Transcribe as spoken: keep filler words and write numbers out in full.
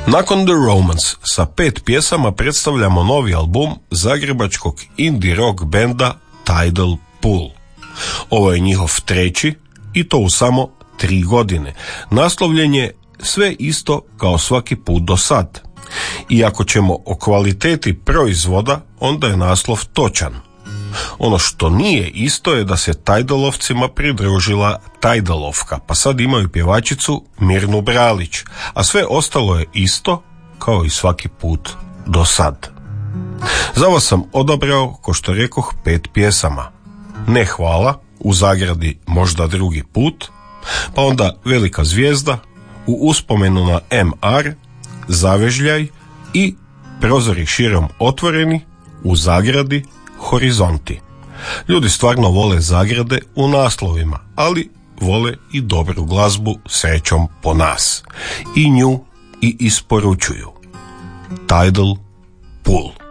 Nakon The Romance sa pet pjesama predstavljamo novi album zagrebačkog indie rock benda Tidal Pool. Ovo je njihov treći i to u samo tri godine. Naslovljen je sve isto kao svaki put do sad. I ako ćemo o kvaliteti proizvoda, onda je naslov točan. Ono što nije isto je da se Tidalovcima pridružila Tidalovka, pa sad imaju pjevačicu Mirnu Bralić, a sve ostalo je isto kao i svaki put do sad. Za vas sam odabrao, ko što rekoh, pet pjesama. Ne hvala, u zagradi možda drugi put, pa onda Velika zvijezda, u uspomenu na em er, Zavežljaj i Prozori širom otvoreni, u zagradi Horizonti. Ljudi stvarno vole zagrade u naslovima, ali vole i dobru glazbu, srećom po nas. I nju i isporučuju. Tidal Pool.